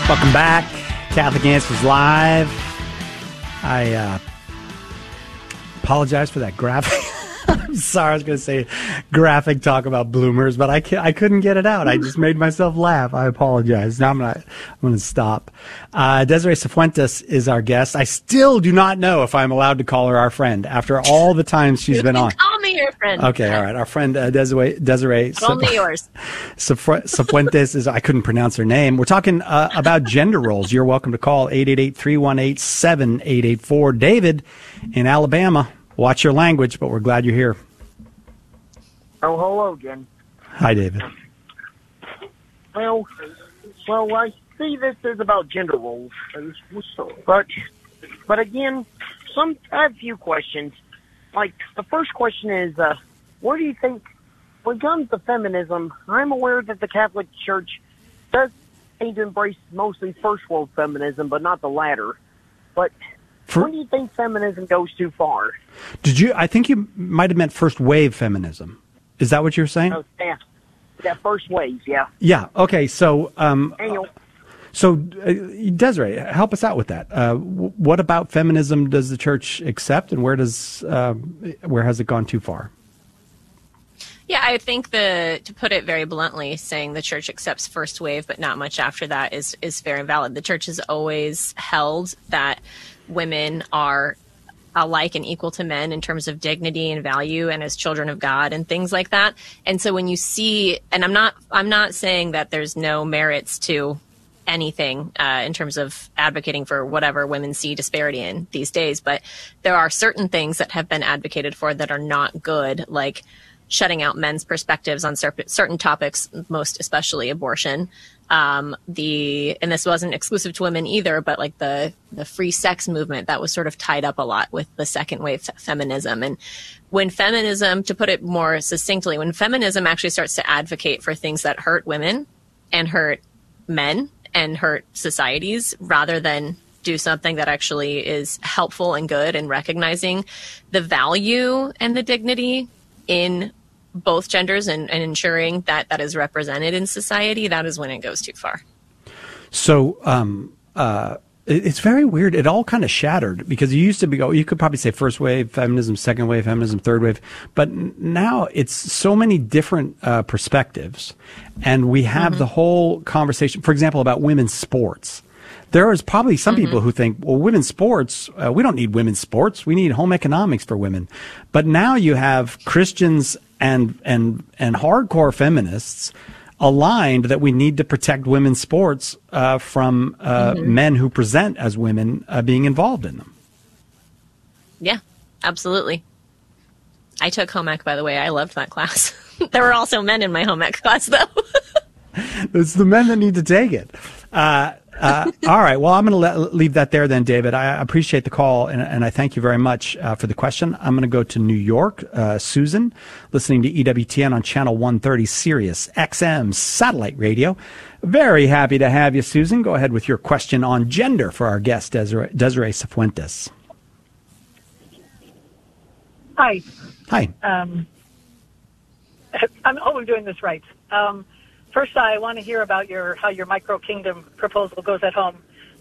Welcome back. Catholic Answers Live. I apologize for that graphic. I'm sorry, I was going to say graphic talk about bloomers, but I couldn't get it out. I just made myself laugh. I apologize. Now I'm going to stop. Desiree Cifuentes is our guest. I still do not know if I'm allowed to call her our friend after all the times she's been on. Call me your friend. Okay, all right. Our friend Desiree Only yours. Cifuentes is, I couldn't pronounce her name. We're talking about gender roles. You're welcome to call 888-318-7884. David in Alabama. Watch your language, but we're glad you're here. Oh, hello again. Hi, David. Well, I see this is about gender roles, but again, I have a few questions. Like, the first question is, where do you think, when it comes to feminism, I'm aware that the Catholic Church does seem to embrace mostly first world feminism, but not the latter. But when do you think feminism goes too far? I think you might have meant first wave feminism. Is that what you're saying? Oh, yeah. That first wave, yeah. Yeah. Okay. So, Desiree, help us out with that. What about feminism does the church accept, and where has it gone too far? Yeah, I think to put it very bluntly, saying the church accepts first wave, but not much after that is very valid. The church has always held that women are alike and equal to men in terms of dignity and value and as children of God and things like that. And so when you see, and I'm not saying that there's no merits to anything in terms of advocating for whatever women see disparity in these days, but there are certain things that have been advocated for that are not good, like shutting out men's perspectives on certain topics, most especially abortion. And this wasn't exclusive to women either, but like the free sex movement that was sort of tied up a lot with the second wave feminism. And when feminism, to put it more succinctly, when feminism actually starts to advocate for things that hurt women and hurt men and hurt societies, rather than do something that actually is helpful and good and recognizing the value and the dignity in both genders and ensuring that that is represented in society, that is when it goes too far. So it's very weird. It all kind of shattered because you used to you could probably say first wave feminism, second wave feminism, third wave, but now it's so many different perspectives, and we have the whole conversation, for example, about women's sports. There is probably some people who think, well, women's sports, we don't need women's sports. We need home economics for women. But now you have Christians and hardcore feminists aligned that we need to protect women's sports from men who present as women being involved in them. Yeah, absolutely. I took home ec, by the way. I loved that class. There were also men in my home ec class, though. It's the men that need to take it. All right. Well, I'm going to leave that there then, David. I appreciate the call, and I thank you very much for the question. I'm going to go to New York. Susan, listening to EWTN on Channel 130 Sirius XM Satellite Radio. Very happy to have you, Susan. Go ahead with your question on gender for our guest, Desiree Cifuentes. Hi. Hi. I hope I'm doing this right. First, I want to hear about how your micro kingdom proposal goes at home.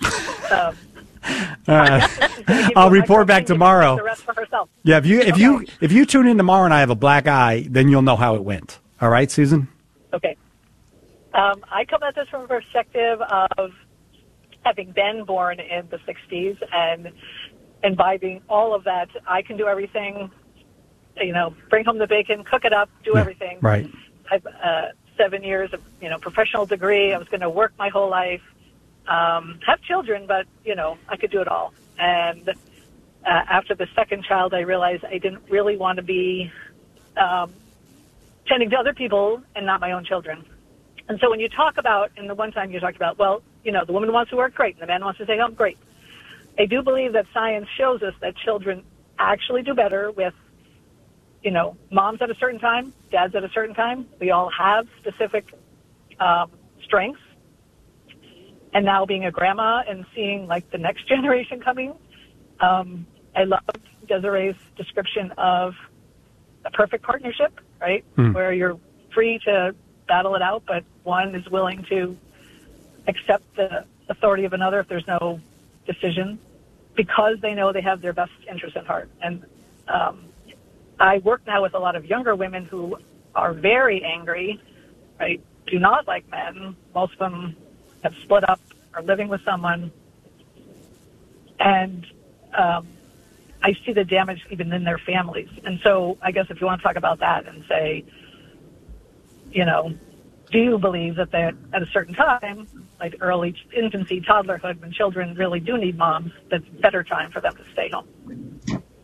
I'll report back tomorrow. The rest for herself. Yeah, if you tune in tomorrow and I have a black eye, then you'll know how it went. All right, Susan? Okay. I come at this from a perspective of having been born in the 60s and imbibing all of that. I can do everything, bring home the bacon, cook it up, do everything. Right. I've 7 years of, professional degree. I was going to work my whole life, have children, but, I could do it all. And after the second child, I realized I didn't really want to be tending to other people and not my own children. And so when you talk about, and the one time you talked about, well, the woman wants to work, great, and the man wants to stay home, great. I do believe that science shows us that children actually do better with moms at a certain time, dads at a certain time. We all have specific strengths. And now being a grandma and seeing the next generation coming, I loved Desiree's description of a perfect partnership, right? Where you're free to battle it out, but one is willing to accept the authority of another if there's no decision, because they know they have their best interest at heart. And I work now with a lot of younger women who are very angry, right? Do not like men. Most of them have split up, are living with someone. And I see the damage even in their families. And so I guess if you want to talk about that and say, you know, do you believe that at a certain time, like early infancy, toddlerhood, when children really do need moms, that's a better time for them to stay home?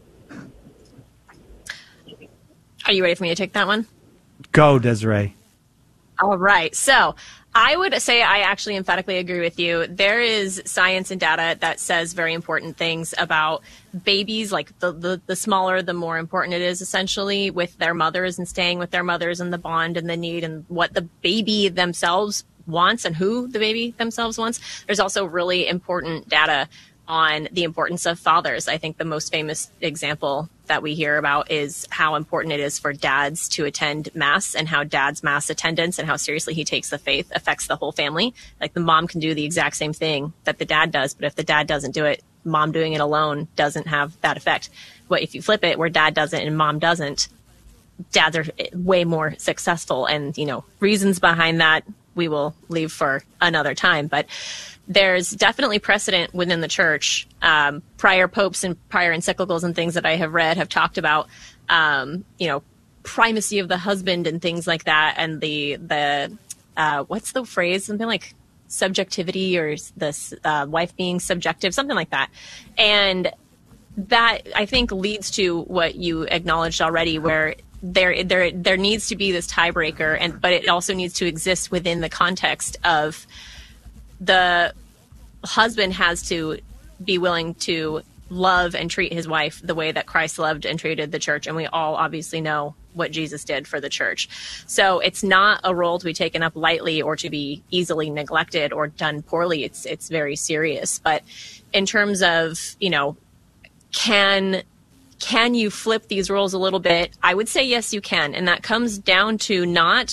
Are you ready for me to take that one? Go, Desiree. All right. So I would say I actually emphatically agree with you. There is science and data that says very important things about babies, like the smaller, the more important it is, essentially, with their mothers and staying with their mothers and the bond and the need and what the baby themselves wants and who the baby themselves wants. There's also really important data on the importance of fathers. I think the most famous example that we hear about is how important it is for dads to attend mass, and how dad's mass attendance and how seriously he takes the faith affects the whole family. Like, the mom can do the exact same thing that the dad does, but if the dad doesn't do it, mom doing it alone doesn't have that effect. But if you flip it, where dad does it and mom doesn't, dads are way more successful. And, you know, reasons behind that we will leave for another time. But there's definitely precedent within the church. Prior popes and prior encyclicals and things that I have read have talked about, you know, primacy of the husband and things like that. And the what's the phrase? Something like subjectivity, or this wife being subjective, something like that. And that, I think, leads to what you acknowledged already, where there needs to be this tiebreaker, but it also needs to exist within the context of the husband has to be willing to love and treat his wife the way that Christ loved and treated the church. And we all obviously know what Jesus did for the church. So it's not a role to be taken up lightly or to be easily neglected or done poorly. It's very serious. But in terms of, you know, can you flip these roles a little bit? I would say yes, you can. And that comes down to not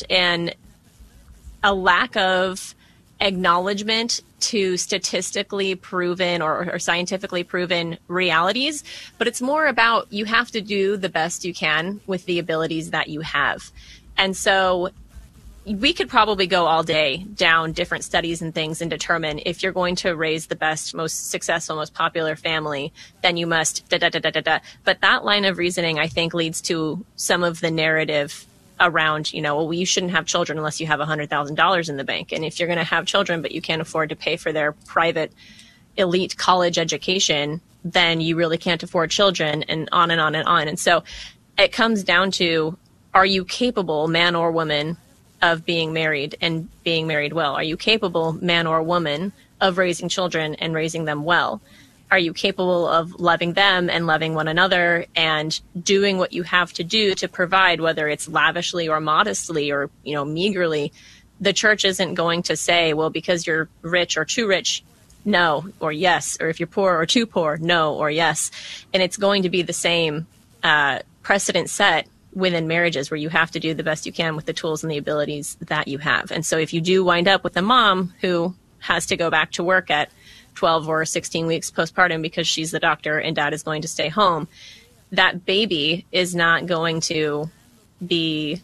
a lack of acknowledgement to statistically proven or scientifically proven realities, but it's more about, you have to do the best you can with the abilities that you have. And so we could probably go all day down different studies and things and determine, if you're going to raise the best, most successful, most popular family, then you must da-da-da-da-da-da. But that line of reasoning, I think, leads to some of the narrative around, you know, well, you shouldn't have children unless you have $100,000 in the bank. And if you're going to have children, but you can't afford to pay for their private elite college education, then you really can't afford children, and on and on and on. And so it comes down to, are you capable, man or woman, of being married and being married well? Are you capable, man or woman, of raising children and raising them well? Are you capable of loving them and loving one another and doing what you have to do to provide, whether it's lavishly or modestly or, you know, meagerly? The church isn't going to say, well, because you're rich or too rich, no, or yes, or if you're poor or too poor, no, or yes. And it's going to be the same precedent set within marriages, where you have to do the best you can with the tools and the abilities that you have. And so if you do wind up with a mom who has to go back to work at 12 or 16 weeks postpartum because she's the doctor and dad is going to stay home, that baby is not going to be,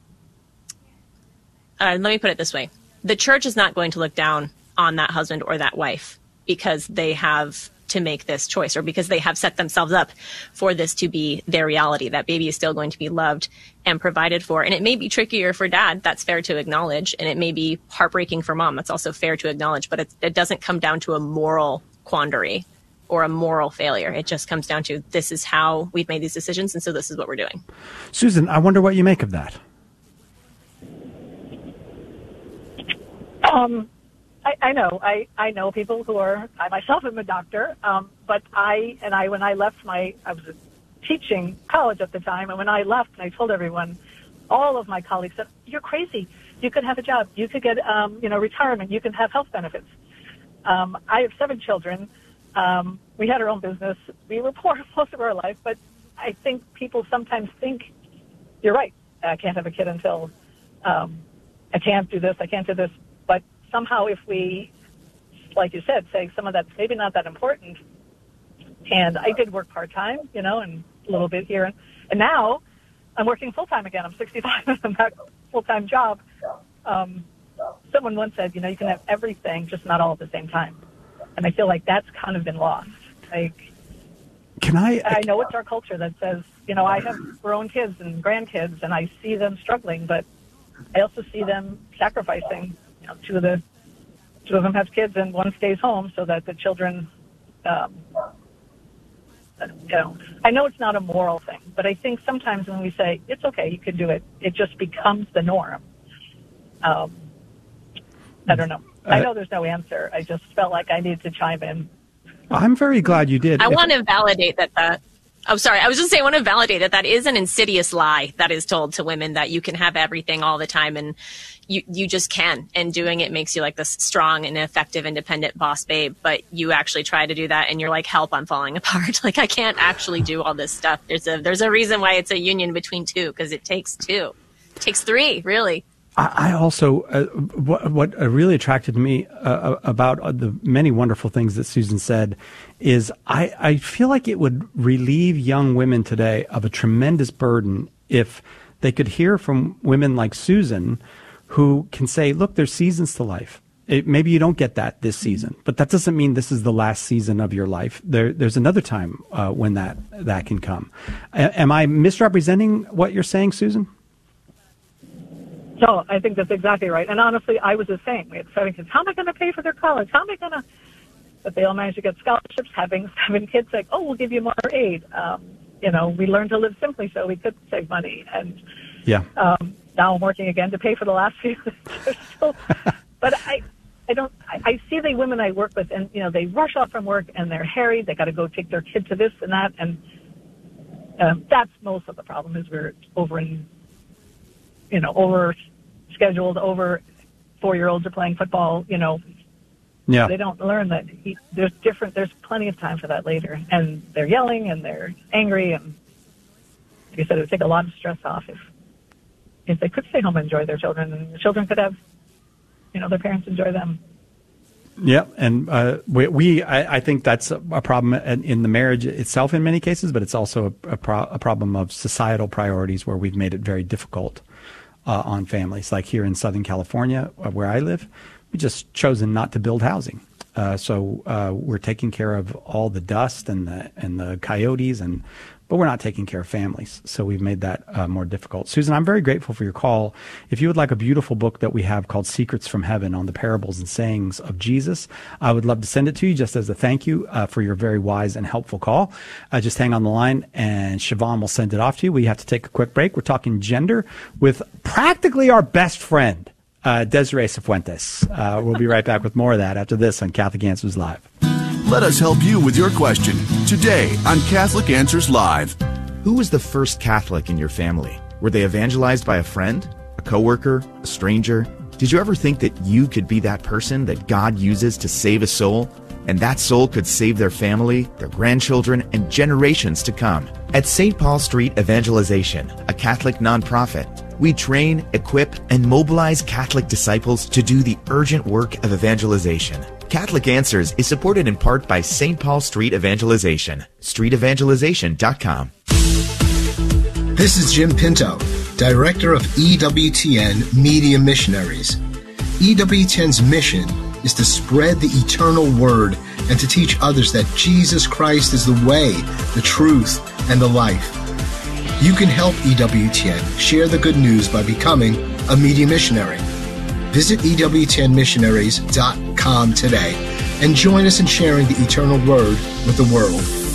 let me put it this way. The church is not going to look down on that husband or that wife because they have to make this choice, or because they have set themselves up for this to be their reality. That baby is still going to be loved and provided for. And it may be trickier for dad. That's fair to acknowledge. And it may be heartbreaking for mom. That's also fair to acknowledge. But it doesn't come down to a moral quandary or a moral failure. It just comes down to, this is how we've made these decisions, and so this is what we're doing. Susan, I wonder what you make of that. I know. I know people who are, I myself am a doctor, but when I left I was teaching college at the time, and when I left and I told everyone, all of my colleagues said, you're crazy. You could have a job. You could get, retirement. You can have health benefits. I have 7 children. We had our own business. We were poor most of our life, but I think people sometimes think, you're right, I can't have a kid until, I can't do this, I can't do this. But somehow if we like you said, say some of that's maybe not that important. And I did work part-time, and a little bit here. And now I'm working full-time again. I'm 65 and I'm at a full-time job. Someone once said, you can have everything, just not all at the same time. And I feel like that's kind of been lost. I know it's our culture that says, I have grown kids and grandkids and I see them struggling, but I also see them sacrificing. Two of them have kids and one stays home so that the children, I know it's not a moral thing, but I think sometimes when we say, it's okay, you can do it, it just becomes the norm. I don't know. I know there's no answer. I just felt like I needed to chime in. I'm very glad you did. I want to validate that. Oh, sorry. I was just saying, I want to validate that is an insidious lie that is told to women, that you can have everything all the time, and you just can. And doing it makes you like this strong and effective, independent boss babe. But you actually try to do that, and you're like, help, I'm falling apart. Like, I can't actually do all this stuff. There's a reason why it's a union between two, because it takes two. It takes three, really. I also, what really attracted me about the many wonderful things that Susan said is I feel like it would relieve young women today of a tremendous burden if they could hear from women like Susan, who can say, look, there's seasons to life. Maybe you don't get that this season, but that doesn't mean this is the last season of your life. There's another time when that can come. Am I misrepresenting what you're saying, Susan? No, I think that's exactly right. And honestly, I was the same. We had 7 kids. How am I going to pay for their college? How am I going to? But they all managed to get scholarships. Having 7 kids, like, oh, we'll give you more aid. We learned to live simply so we could save money. And now I'm working again to pay for the last few. But I see the women I work with, and they rush off from work and they're harried. They got to go take their kid to this and that, and that's most of the problem. Is we're over scheduled, over 4-year-olds are playing football, They don't learn that there's plenty of time for that later. And they're yelling and they're angry. And like I said, it would take a lot of stress off if they could stay home and enjoy their children, and the children could have, their parents enjoy them. Yeah, and I think that's a problem in the marriage itself in many cases, but it's also a problem of societal priorities where we've made it very difficult on families. Like here in Southern California, where I live, we just chosen not to build housing. So we're taking care of all the dust and the coyotes, but we're not taking care of families. So we've made that more difficult. Susan, I'm very grateful for your call. If you would like a beautiful book that we have called Secrets from Heaven on the parables and sayings of Jesus, I would love to send it to you just as a thank you for your very wise and helpful call. Just hang on the line and Siobhan will send it off to you. We have to take a quick break. We're talking gender with practically our best friend, Desiree Cifuentes. We'll be right back with more of that after this on Catholic Answers Live. Let us help you with your question today on Catholic Answers Live. Who was the first Catholic in your family? Were they evangelized by a friend, a coworker, a stranger? Did you ever think that you could be that person that God uses to save a soul? And that soul could save their family, their grandchildren, and generations to come. At St. Paul Street Evangelization, a Catholic nonprofit, we train, equip, and mobilize Catholic disciples to do the urgent work of evangelization. Catholic Answers is supported in part by St. Paul Street Evangelization, streetevangelization.com. This is Jim Pinto, Director of EWTN Media Missionaries. EWTN's mission is to spread the eternal word and to teach others that Jesus Christ is the way, the truth, and the life. You can help EWTN share the good news by becoming a media missionary. Visit EWTNmissionaries.com today and join us in sharing the eternal word with the world.